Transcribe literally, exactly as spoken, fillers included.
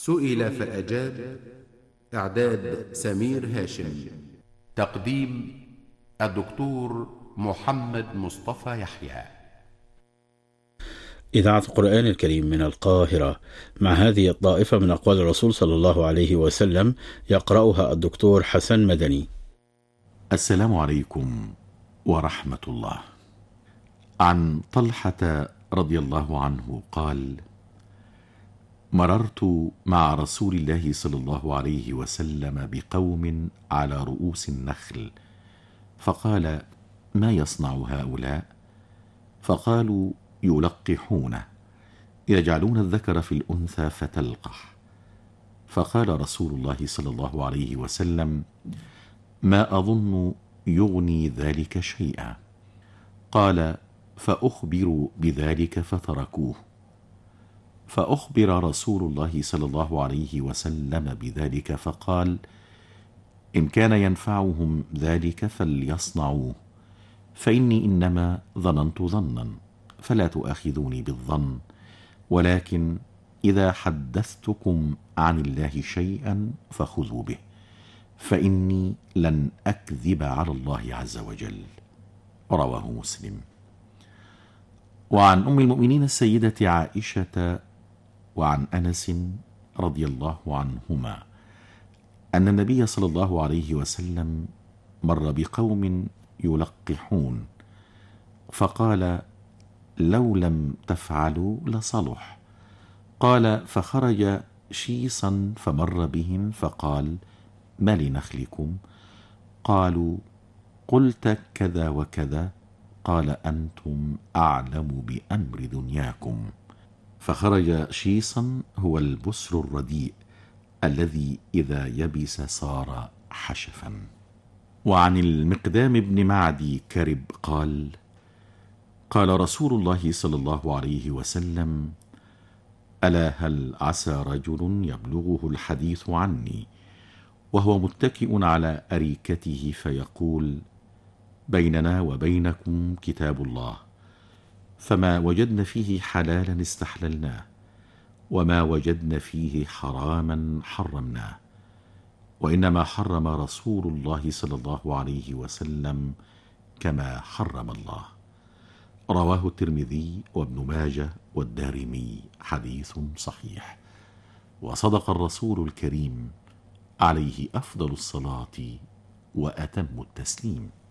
سئل فأجاب. إعداد سمير هاشم. تقديم الدكتور محمد مصطفى يحيى. إذاعة القرآن الكريم من القاهرة، مع هذه الطائفة من أقوال الرسول صلى الله عليه وسلم، يقرأها الدكتور حسن مدني. السلام عليكم ورحمة الله. عن طلحة رضي الله عنه قال: مررت مع رسول الله صلى الله عليه وسلم بقوم على رؤوس النخل، فقال: ما يصنع هؤلاء؟ فقالوا: يلقحونه، يجعلون الذكر في الأنثى فتلقح. فقال رسول الله صلى الله عليه وسلم: ما أظن يغني ذلك شيئا. قال: فأخبروا بذلك فتركوه. فأخبر رسول الله صلى الله عليه وسلم بذلك فقال: إن كان ينفعهم ذلك فليصنعوه، فإني إنما ظننت ظنا، فلا تؤاخذوني بالظن، ولكن إذا حدثتكم عن الله شيئا فخذوا به، فإني لن أكذب على الله عز وجل. رواه مسلم. وعن أم المؤمنين السيدة عائشة وعن أنس رضي الله عنهما أن النبي صلى الله عليه وسلم مر بقوم يلقحون، فقال: لو لم تفعلوا لصلح. قال: فخرج شيصا فمر بهم فقال: ما لنخلكم؟ قالوا: قلت كذا وكذا. قال: أنتم أعلم بأمر دنياكم. فخرج شيصا هو البسر الرديء الذي إذا يبس صار حشفا. وعن المقدام بن معدي كرب قال: قال رسول الله صلى الله عليه وسلم: ألا هل عسى رجل يبلغه الحديث عني وهو متكئ على أريكته فيقول: بيننا وبينكم كتاب الله، فما وجدن فيه حلالا استحللناه، وما وجدن فيه حراما حرمناه، وإنما حرم رسول الله صلى الله عليه وسلم كما حرم الله. رواه الترمذي وابن ماجه والدارمي، حديث صحيح. وصدق الرسول الكريم عليه أفضل الصلاة وأتم التسليم.